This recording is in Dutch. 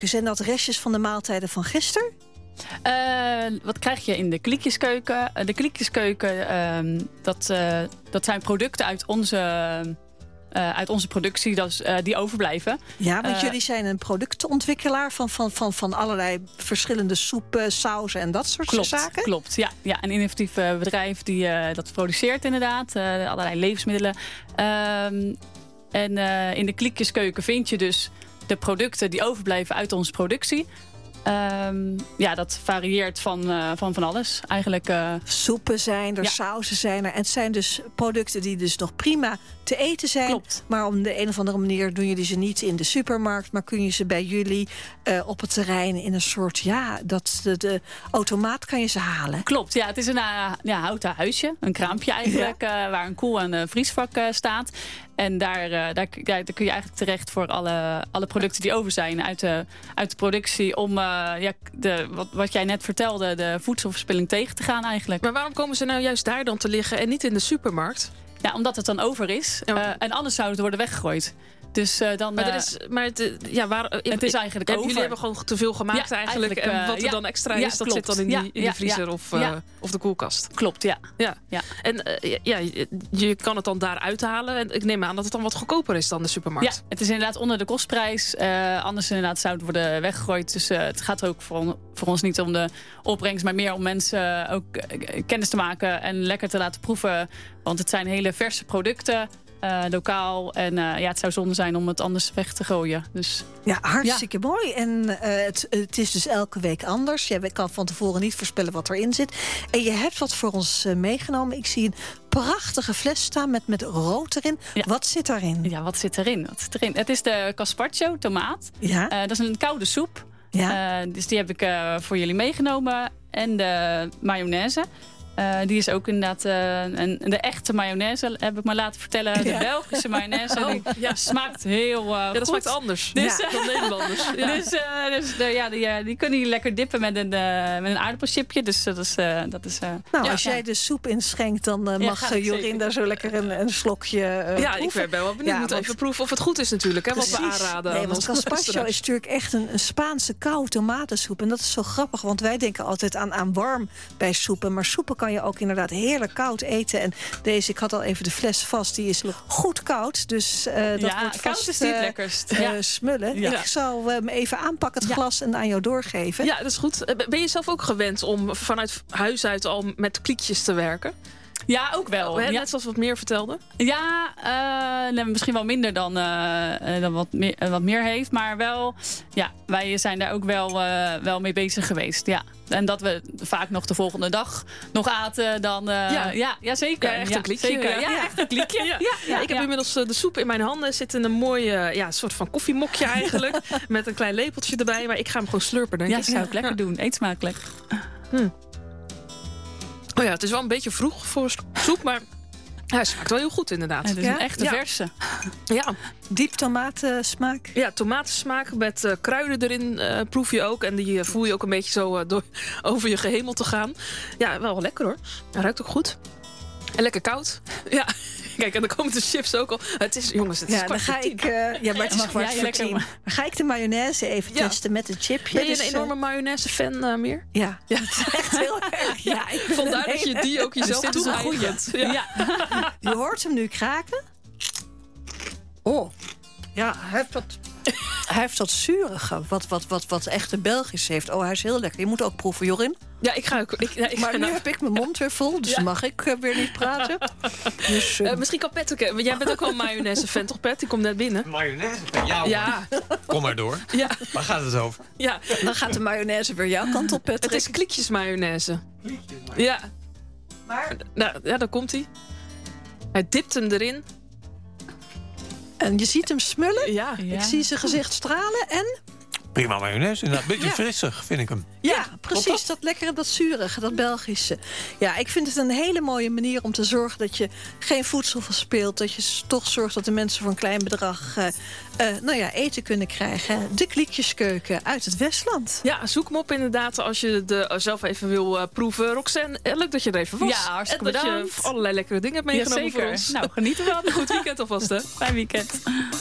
Zijn dat restjes van de maaltijden van gisteren? Wat krijg je in de kliekjeskeuken? De kliekjeskeuken, dat zijn producten uit onze productie die overblijven. Ja, want jullie zijn een productontwikkelaar van allerlei verschillende soepen, sauzen en dat soort zaken? Klopt, ja. Een innovatief bedrijf die dat produceert inderdaad. Allerlei levensmiddelen. En in de kliekjeskeuken vind je dus de producten die overblijven uit onze productie. Dat varieert van alles. Eigenlijk, soepen zijn er, sauzen zijn er. En het zijn dus producten die dus nog prima te eten zijn. Klopt. Maar op de een of andere manier doen jullie ze niet in de supermarkt, maar kun je ze bij jullie op het terrein in een soort, de automaat kan je ze halen. Klopt, ja. Het is een houten huisje. Een kraampje eigenlijk, waar een koel- en vriesvak staat. En daar kun je eigenlijk terecht voor alle producten die over zijn uit de productie. Om wat jij net vertelde, de voedselverspilling tegen te gaan eigenlijk. Maar waarom komen ze nou juist daar dan te liggen en niet in de supermarkt? Ja, omdat het dan over is. En anders zou het worden weggegooid. Dus dan. Maar het is eigenlijk over. Jullie hebben gewoon te veel gemaakt eigenlijk. En wat er dan extra is, dat zit dan in de vriezer of de koelkast. Klopt, ja. En je kan het dan daar uithalen. En ik neem aan dat het dan wat goedkoper is dan de supermarkt. Ja, het is inderdaad onder de kostprijs. Anders inderdaad zou het worden weggegooid. Dus het gaat ook voor ons niet om de opbrengst, maar meer om mensen ook kennis te maken en lekker te laten proeven. Want het zijn hele verse producten. Lokaal. En het zou zonde zijn om het anders weg te gooien. Dus, ja, hartstikke mooi. En het is dus elke week anders. Je kan van tevoren niet voorspellen wat erin zit. En je hebt wat voor ons meegenomen. Ik zie een prachtige fles staan met rood erin. Ja. Wat zit daarin? Ja, wat zit erin? Het is de Gazpacho tomaat. Ja. Dat is een koude soep. Ja. Dus die heb ik voor jullie meegenomen. En de mayonaise. Die is ook inderdaad de echte mayonaise, heb ik me laten vertellen. De Belgische mayonaise. Die smaakt heel goed. Dat smaakt anders dan Nederlanders. Ja. Dus die kunnen je lekker dippen met een aardappelchipje. Dus dat is... als jij de soep inschenkt, dan mag Jorien daar zo lekker een slokje proeven. Ik ben wel benieuwd. Moet even proeven of het goed is natuurlijk. Hè, wat we aanraden. Nee, want Gazpacho is natuurlijk echt een Spaanse koude tomatensoep. En dat is zo grappig, want wij denken altijd aan warm bij soepen. Maar soepen kan je ook inderdaad heerlijk koud eten. En deze, ik had al even de fles vast, die is goed koud. Dus dat wordt vast is niet lekkerst. Smullen. Ja. Ik zal hem even aanpakken, het glas, en aan jou doorgeven. Ja, dat is goed. Ben je zelf ook gewend om vanuit huis uit al met kliekjes te werken? Ja, ook wel. Net zoals wat meer vertelde. Ja, misschien wel minder dan wat meer heeft. Maar wel, wij zijn daar ook wel mee bezig geweest. Ja. En dat we vaak nog de volgende dag nog aten dan... zeker. Ja, echt een kliekje. Zeker. Ja, echt een kliekje. Ik heb inmiddels de soep in mijn handen. Zit in een mooi soort van koffiemokje eigenlijk. Met een klein lepeltje erbij. Maar ik ga hem gewoon slurpen, denk ik. Dat zou ik lekker doen. Eet smakelijk. Oh ja, het is wel een beetje vroeg voor soep, maar hij smaakt wel heel goed inderdaad. Het is een echte verse. Ja, diep tomatensmaak. Ja, tomatensmaak met kruiden erin proef je ook. En die voel je ook een beetje zo door over je gehemel te gaan. Ja, wel lekker hoor. Hij ruikt ook goed. En lekker koud. Ja. Kijk, en dan komen de chips ook al. Het is, jongens, het is dan ga ik. Maar het is kwart voor 10. Dan ga ik de mayonaise even testen met een chipje. Ben je een enorme mayonaise-fan meer? Ja, dat is echt heel erg. Ja, vandaar dat je die ook jezelf toe-eigent. Ja. Je hoort hem nu kraken. Oh, ja, hij heeft dat zurige, wat echt een Belgisch heeft. Oh, hij is heel lekker. Je moet ook proeven, Jorien. Ja, ik ga ook. Maar nu heb ik mijn mond weer vol, dus mag ik weer niet praten. Dus, misschien kan Pet ook. Jij bent ook wel een mayonaise-fan, toch Pet? Die komt net binnen. Mayonaise-fan? Ja. Kom maar door. Ja. Waar gaat het over? Ja. Dan gaat de mayonaise weer jouw kant op, Patrick. Het is kliekjes mayonaise. Ja. Maar? Daar komt hij. Hij dipt hem erin. En je ziet hem smullen. Ja. Ik zie zijn gezicht stralen en... Prima mayonaise, inderdaad. Beetje frissig, vind ik hem. Ja, precies. Dat lekkere, dat zurige, dat Belgische. Ja, ik vind het een hele mooie manier om te zorgen dat je geen voedsel verspeelt. Dat je toch zorgt dat de mensen voor een klein bedrag eten kunnen krijgen. De kliekjeskeuken uit het Westland. Ja, zoek hem op inderdaad als je er zelf even wil proeven. Roxanne, leuk dat je er even was. Ja, hartstikke bedankt. En dat je allerlei lekkere dingen hebt meegenomen voor ons. Nou, geniet ervan. Goed weekend alvast, hè? Fijn weekend.